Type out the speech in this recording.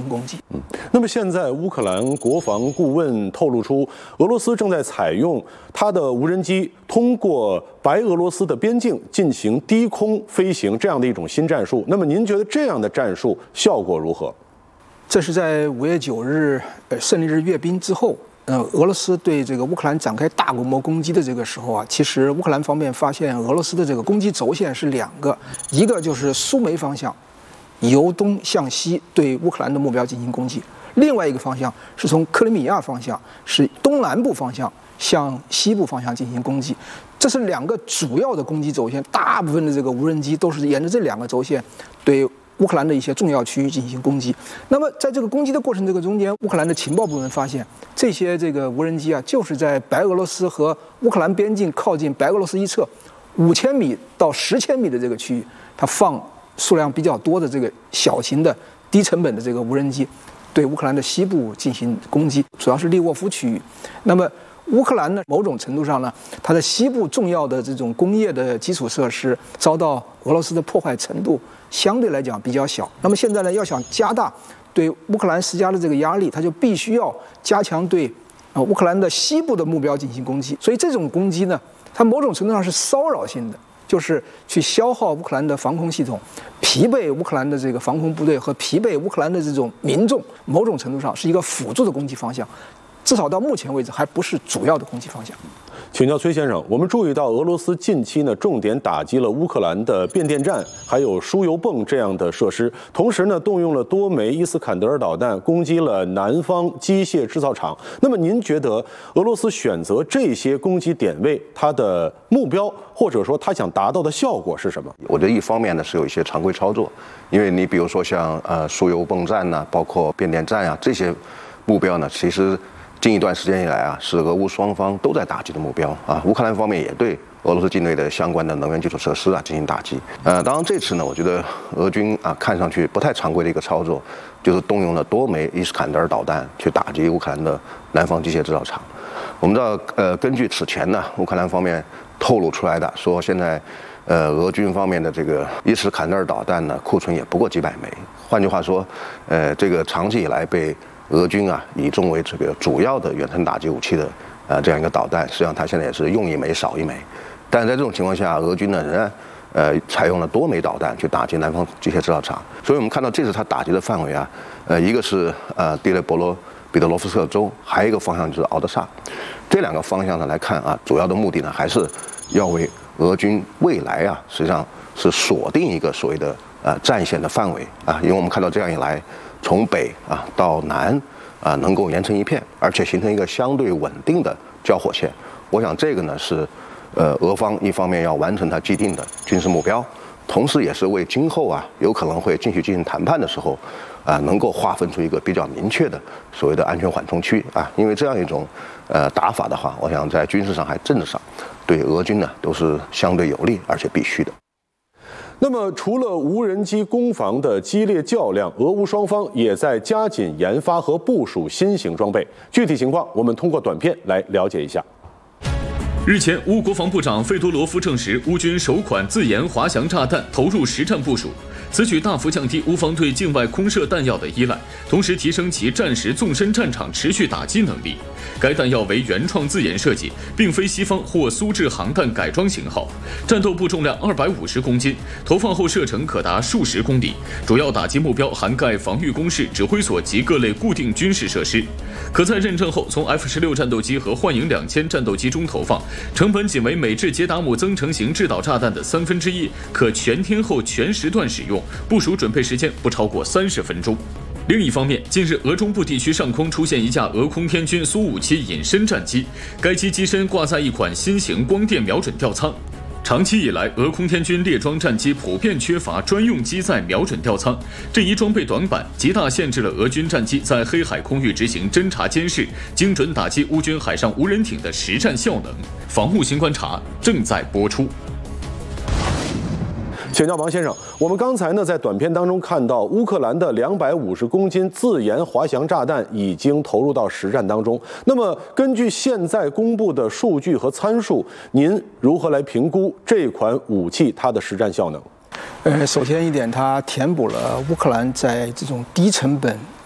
攻击。 那么现在乌克兰国防顾问透露出，俄罗斯正在采用它的无人机通过白俄罗斯的边境进行低空飞行这样的一种新战术。那么您觉得这样的战术效果如何？ 这是在5月9日胜利日阅兵之后，俄罗斯对这个乌克兰展开大规模攻击的这个时候啊，其实乌克兰方面发现俄罗斯的这个攻击轴线是2个，一个就是苏梅方向，由东向西对乌克兰的目标进行攻击；另外一个方向是从克里米亚方向，是东南部方向向西部方向进行攻击。这是2个主要的攻击轴线，大部分的这个无人机都是沿着这2个轴线对乌克兰的一些重要区域进行攻击。那么在这个攻击的过程这个中间，乌克兰的情报部门发现，这些这个无人机啊，就是在白俄罗斯和乌克兰边境靠近白俄罗斯一侧5000米到10千米的这个区域，它放数量比较多的这个小型的低成本的这个无人机，对乌克兰的西部进行攻击，主要是利沃夫区域。那么乌克兰呢，某种程度上呢，它的西部重要的这种工业的基础设施遭到俄罗斯的破坏程度相对来讲比较小。那么现在呢，要想加大对乌克兰施加的这个压力，它就必须要加强对乌克兰的西部的目标进行攻击。所以这种攻击呢，它某种程度上是骚扰性的，就是去消耗乌克兰的防空系统，疲惫乌克兰的这个防空部队和疲惫乌克兰的这种民众，某种程度上是一个辅助的攻击方向。至少到目前为止还不是主要的攻击方向。 请教崔先生，我们注意到俄罗斯近期呢重点打击了乌克兰的变电站，还有输油泵这样的设施，同时呢动用了多枚伊斯坎德尔导弹攻击了南方机械制造厂。那么您觉得俄罗斯选择这些攻击点位，它的目标或者说它想达到的效果是什么？ 我觉得一方面呢是有一些常规操作，因为你比如说像输油泵站呐，包括变电站啊这些目标呢，其实近一段时间以来啊，是俄乌双方都在打击的目标啊。乌克兰方面也对俄罗斯境内的相关的能源基础设施啊进行打击。当然这次呢，我觉得俄军啊看上去不太常规的一个操作，就是动用了多枚伊斯坎德尔导弹去打击乌克兰的南方机械制造厂。我们知道，根据此前呢，乌克兰方面透露出来的说，现在俄军方面的这个伊斯坎德尔导弹呢，库存也不过几百枚。换句话说，这个长期以来被俄军啊以重为这个主要的远程打击武器的这样一个导弹，实际上它现在也是用一枚少一枚。但是在这种情况下，俄军呢仍然采用了多枚导弹去打击南方机械制造厂。所以我们看到这次它打击的范围啊，一个是第聂伯罗彼得罗夫斯克州，还有一个方向就是敖德萨。这2个方向上来看啊，主要的目的呢还是要为俄军未来啊实际上是锁定一个所谓的战线的范围啊，因为我们看到这样一来，从北啊到南啊能够连成一片，而且形成一个相对稳定的交火线。我想这个呢是俄方一方面要完成它既定的军事目标，同时也是为今后啊有可能会继续进行谈判的时候能够划分出一个比较明确的所谓的安全缓冲区啊。因为这样一种打法的话，我想在军事上还政治上对俄军呢都是相对有利而且必须的。 那么，除了无人机攻防的激烈较量，俄乌双方也在加紧研发和部署新型装备。具体情况，我们通过短片来了解一下。 日前，乌国防部长费多罗夫证实，乌军首款自研滑翔炸弹投入实战部署。此举大幅降低乌方对境外空射弹药的依赖，同时提升其战时纵深战场持续打击能力。该弹药为原创自研设计，并非西方或苏制航弹改装型号。战斗部重量250公斤，投放后射程可达数十公里。主要打击目标涵盖防御工事、指挥所及各类固定军事设施。可在认证后从 F-16战斗机和幻影2000战斗机中投放，成本仅为美制捷达姆增程型制导炸弹的1/3，可全天候全时段使用，部署准备时间不超过30分钟。另一方面，近日俄中部地区上空出现一架俄空天军苏57隐身战机，该机机身挂载一款新型光电瞄准吊舱。长期以来，俄空天军列装战机普遍缺乏专用机载瞄准吊舱，这一装备短板极大限制了俄军战机在黑海空域执行侦察监视、精准打击乌军海上无人艇的实战效能。防务新观察正在播出。 请教王先生，我们刚才呢在短片当中看到，乌克兰的250公斤自研滑翔炸弹已经投入到实战当中。那么，根据现在公布的数据和参数，您如何来评估这款武器它的实战效能？ 首先一点，它填补了乌克兰在这种低成本、